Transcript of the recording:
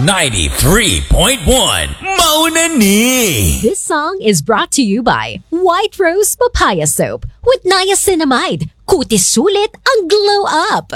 93.1 Mauna Ni. This song is brought to you by White Rose Papaya Soap with niacinamide. Kutis sulit ang glow up.